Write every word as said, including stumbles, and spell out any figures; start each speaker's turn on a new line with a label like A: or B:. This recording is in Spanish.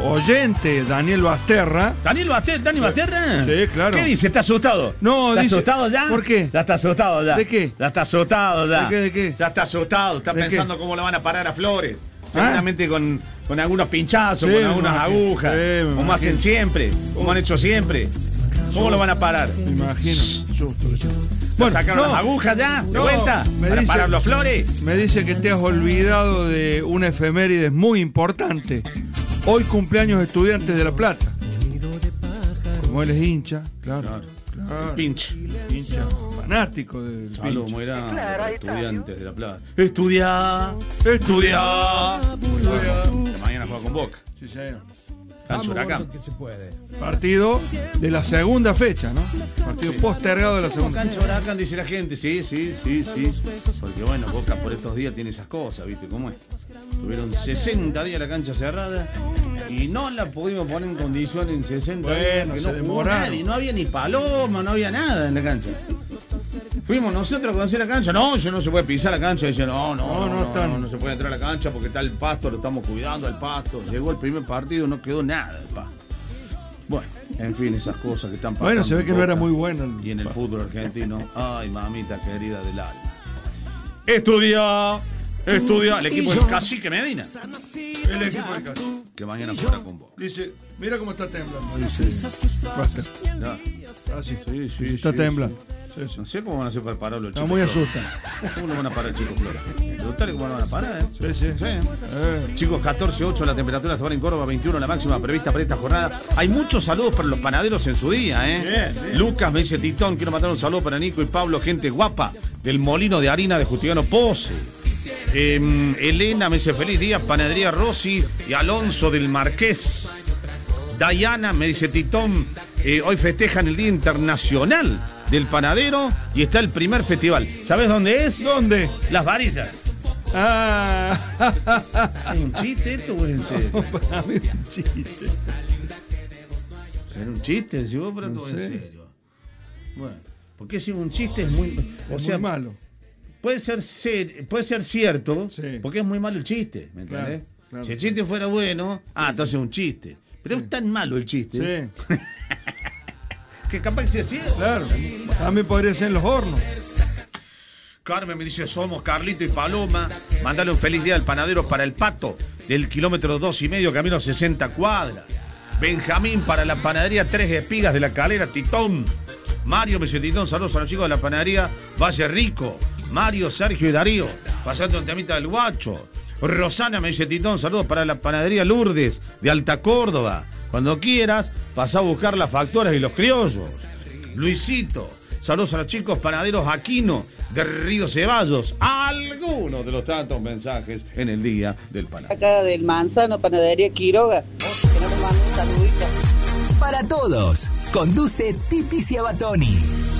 A: oyente, Daniel Basterra.
B: ¿Daniel Basterra? ¿Dani Basterra?
A: Sí, claro.
B: ¿Qué dice? ¿Está asustado?
A: No,
B: ¿Está
A: dice...
B: asustado ya?
A: ¿Por qué?
B: Ya está asustado ya.
A: ¿De qué?
B: Ya está asustado ya.
A: ¿De qué, de qué?
B: Ya está asustado. Está
A: ¿De
B: pensando
A: qué?
B: cómo le van a parar a Flores. Seguramente ah. con, con algunos pinchazos,
A: sí,
B: con algunas agujas.
A: Sí,
B: como hacen siempre, como han hecho siempre. ¿Cómo lo van a parar?
A: Me imagino. Susto.
B: Bueno, ¿sacaron no, las agujas ya? ¿De no, vuelta? ¿Para dice, parar los Flores?
A: Me dice que te has olvidado de una efeméride muy importante. Hoy cumpleaños de Estudiantes de La Plata. Como él es hincha, claro. claro.
B: claro. El pinche.
A: Hincha fanático del
B: Salud,
A: pinche.
B: muy grande. Claro, Estudiantes de La Plata. Estudia. Estudia. Estudia. Que mañana juega con Boca.
A: Sí, señor.
B: Cancho Huracán.
C: Que se puede.
A: Partido de la segunda fecha, ¿no? Partido sí. postergado de la segunda
B: fecha. Cancho Huracán, dice la gente. Sí, sí, sí, sí. Porque bueno, Boca por estos días tiene esas cosas, ¿viste cómo es? Tuvieron sesenta días la cancha cerrada y no la pudimos poner en condiciones en sesenta
A: bueno,
B: días.
A: Se
B: no
A: demoraron.
B: No había ni paloma, no había nada en la cancha. Fuimos nosotros a conocer la cancha. No, yo no se puede pisar la cancha. Decían, no, no, no, no, no, no, no, no se puede entrar a la cancha porque está el pasto, lo estamos cuidando al pasto. Llegó el primer partido, no quedó nada del pasto. Bueno, en fin, esas cosas que están pasando.
A: Bueno, se ve que no era muy bueno.
B: El y en el fútbol argentino. Ay, mamita querida del alma. Estudia, estudia. El equipo del Cacique Medina.
A: El equipo del Cacique.
B: Que mañana juega con vos.
A: Dice, mira cómo está temblando. Dice, basta.
B: Ya.
A: Ah, sí, sí, sí. Está sí, temblando.
B: Sí. Sí, sí. No sé cómo van a hacer para pararlo el chico.
A: Está muy asustado.
B: ¿Cómo lo van a parar el chico Flores? Preguntale cómo lo van a parar, ¿eh?
A: Sí, sí. sí.
B: Eh. Chicos, catorce ocho la temperatura hasta ahora en Córdoba, veintiuno la máxima prevista para esta jornada. Hay muchos saludos para los panaderos en su día, ¿eh? Bien, bien. Lucas me dice, Titón, quiero mandar un saludo para Nico y Pablo, gente guapa del molino de harina de Justiniano Pose. Eh, Elena me dice, feliz día, Panadería Rossi y Alonso del Marqués. Diana me dice, Titón, eh, hoy festejan el Día Internacional del Panadero y está el primer festival. ¿Sabes dónde es?
A: ¿Dónde?
B: Las Varillas.
A: Ah.
B: ¿Es un chiste esto o es en serio?
A: No, para mí es un chiste.
B: ¿Era un chiste? Si vos, pero
A: no
B: todo
A: sé.
B: en serio. Bueno, porque si un chiste es muy... O
A: es
B: sea,
A: muy malo.
B: Puede ser, ser, puede ser cierto,
A: sí.
B: porque es muy malo el chiste, ¿me entendés?
A: Claro, claro.
B: Si el chiste fuera bueno, ah, entonces es un chiste. Pero sí. Es tan malo el chiste.
A: Sí.
B: Que capaz que sea cierto.
A: Claro. También podría ser en los hornos.
B: Carmen me dice, somos Carlito y Paloma. Mándale un feliz día al panadero para el Pato, del kilómetro dos y medio, camino sesenta cuadras. Benjamín para la panadería Tres Espigas de la Calera, Titón. Mario me dice, Titón, saludos a los chicos de la panadería Valle Rico. Mario, Sergio y Darío, pasando un temita del guacho. Rosana me dice, Titón, saludos para la panadería Lourdes de Alta Córdoba. Cuando quieras, pasá a buscar las facturas y los criollos. Luisito, saludos a los chicos panaderos Aquino de Río Ceballos. Algunos de los tantos mensajes en el día del panadero.
D: Acá del Manzano, panadería Quiroga. Que no le mando un saludito.
E: Para todos, conduce Titi Ciabatoni.